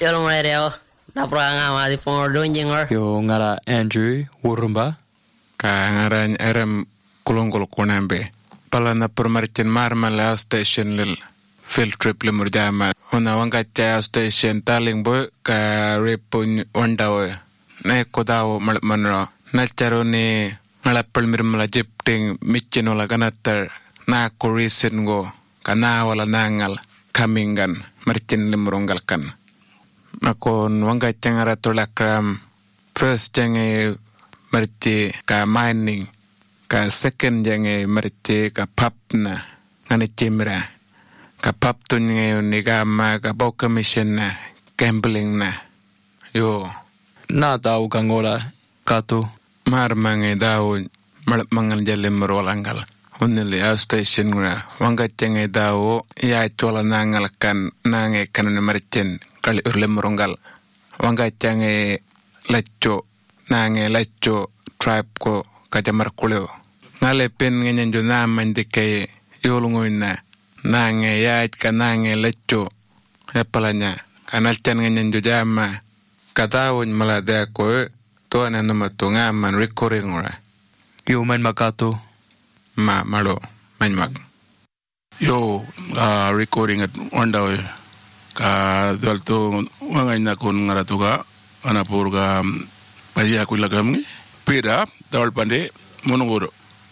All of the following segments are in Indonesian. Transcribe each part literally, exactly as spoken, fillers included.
Yo mulai deo. Na pranga ma di pon donjingor. Yo ngara Andrew Wurumba. Ka ngara RM kulungkul kunambe. Pala na permarcin marmala station lil field trip limur jama. Una wanga cha station taling boy ka repun wandaw. Na ko daw malmanro. Na charo ni ngalapal mirmala jipting michinola ganatar na ko reason go kana wala nangal kamingan marcin limurungal kan. Makon wanga changara tolakram first jange marci ka mining ka second jange marci ka papna ngani chimra ka pap tunge uniga ma ka bo commission na gambling na yo Na tau kangola katu. mar mange daw mal mangal jalim rolangal unili a station gra wanga chenge daw ya tola nangal kan nange kan marcin kali urlem rongal wanga chenge lacco nange lacco tribe ko kajamar kuleo ngale pen ngenyen jo na mandike yolungoina nange ya ka nange lacco epalanya kanal chan ngenyen jo jama katawon malada ko to na namatunga man recording ora Yo man makatu. ma malo manmak Yo uh, recording at Wandaw ka dalto wangay na kun ngaratuga anapurga paya kulagam pira dawal pande monongoro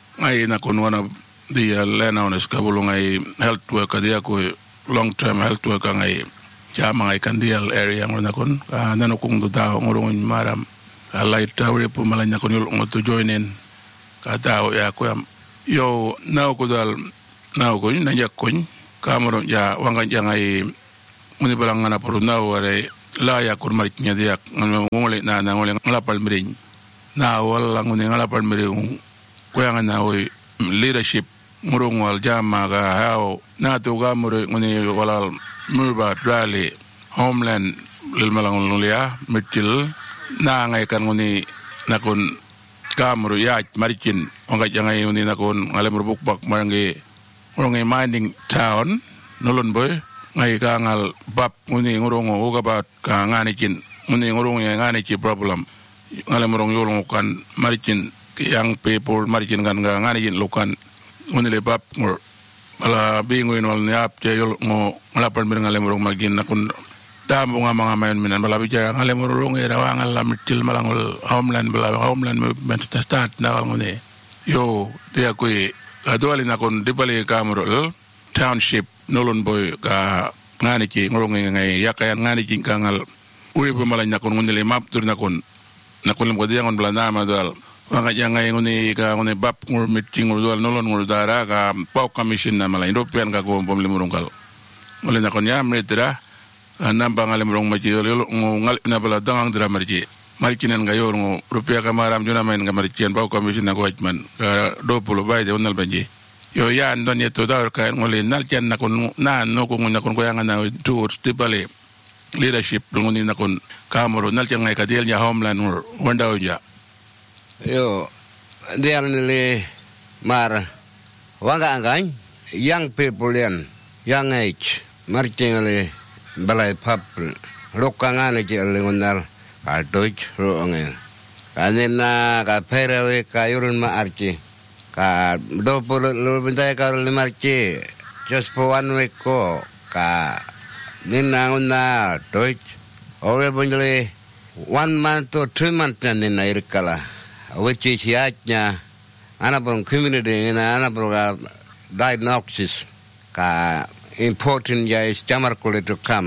ay na kun wana di lena ones kabulong ay health worker dia ko long term health worker ngay jama ay kandial area ngona kun nano kung daw ngurungon maram light tower po malanya kun yung to join in ka daw ya ko yo naw ko dal naw ko na yak ko kamaro ya wanga jangay muni balang na puru naw ware la ya kur marik nya dia ngole na na ngole ngalapal miring na wala ngone ngalapal miring ko yang na oy leadership murung wal jama ga haw na to ga muru ngone wala murba rally homeland lil malang lulia mitil na ngay kan ngone nakon kamru ya marikin wanga jangay ngone nakon ngale murbuk bak mangi ngone mining town nolon boy ngay kangal bab ngone ngorong uga bat ka ngani ngone ngorong ngani ki problem ngale murong yolong kan marikin young people marikin kan ngani lukan ngone le bab ngor ala bingoy wal nyap je yol ngo ngalapan mir ngale murong magin nakon damo nga mga mayon minan bala bijaya ngale murong era wangal la mitil malangol homeland bala homeland movement start na ngone yo dia ko adwali nakon dibali kamro township nolon boy ka ngani ki ngorong ngay yakayan ngani ki kangal uri po malanya kon ngunile map tur nakon nakon ko dia ngon bala nama dal wanga jangay ngoni ka ngoni bab ngur meeting ngur dal nolon ngur dara ka pau commission na malay European ka ko pom limurong kal ngole nakon ya mretira namba ngale murong maji yol ngal na bala dangang dra marji markinan ga yor ngo rupia ka maram juna main ga markian pau commission na ko hajman do pulo bay de onal banji yo ya ndon yeto dawr ka ngole nal jan nakon na no ko ngona kon ko yanga na tour tibale leadership ngoni nakon kamoro nal jan ngai ka del nya homeland Wandaw ja yo dia le mar wanga angan young people yan young age marching le balai pap lokangane ki le ngonal ka doj ro ngel kanena ka perawe ka yurun ma archi ka do por lo bintay ka le marchi just for one week ko ka nina ngona doj owe bunjale one month or two months nina irkala which is yatnya anapon community ina anapon diagnosis ka important ya is jamar kole to come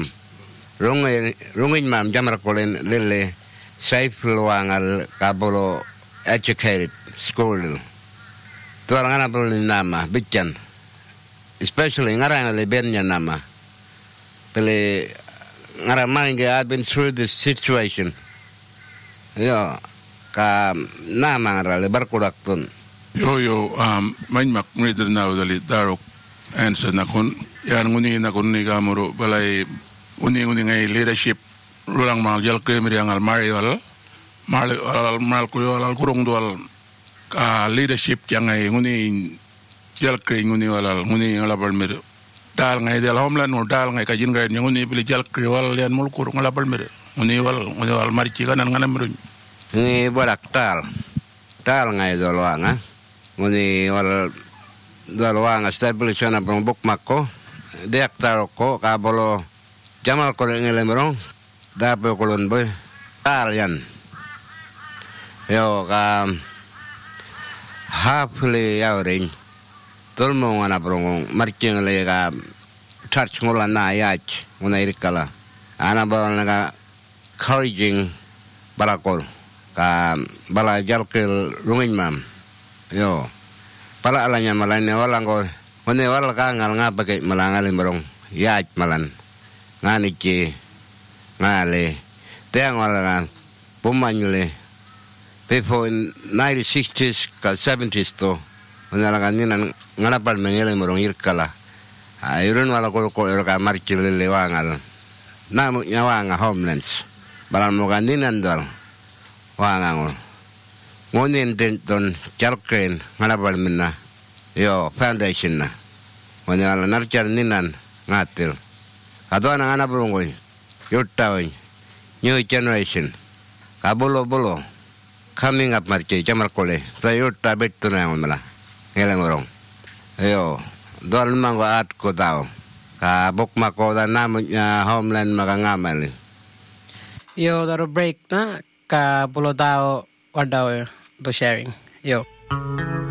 rungi rungi mam jamar kole lele safe luangal kabolo educated school to angana bol nama bican especially ngarang le bennya nama pele ngara mange I've been through this situation yo ka nama ngara le barkudaktun yo yo um main mak ngrid na dali darok answer nakon yan nguni nakon ni gamoro balay uni uni ngay leadership rulang mal jal kemiri angal mariol mal mal ko al kurung dol ka leadership yang ay nguni jal kre nguni walal nguni ngala balmir dal ngai del homeland mo dal ngai kajin ngai nguni pili jal kriwal lian mulkur ngalapal mere nguni wal nguni wal marci kanan ngana merun Ni bolak tal. Tal ngai dolwanga. Nguni wal dolwanga stabilisana prong buk makko. Deak taroko ka bolo jamal ko ngele merong. Dape kolon boy. Tal yan. Yo ka hafle yawring. Tolmo ngana prong marci ngele ka touch ngola na yach nguna irikala. Ana bala nga encouraging balakol. Ka bala jalkel rungin mam yo pala alanya malane walang ko one wal ka ngal nga pake malangal merong yach malan ngani ki ngale teang wala pumanyule before in nineteen sixties ka seventies to one la ganina ngalapal mengele merong irkala ayurun wala ko ko ka marchile lewangal na nyawanga homelands balan mo ganinan dal wangango ngonin denton jalken ngalabal minna yo foundation na wala narchar ninan ngatil adona ngana brungoy yottawin new generation kabulo bulo coming up marche jamal kole sa yotta betto na ngomala ngela ngorong yo dol mango at ko daw ka bukma ko da nam homeland magangamali yo daro break na ka pulo tao wadaw do sharing yo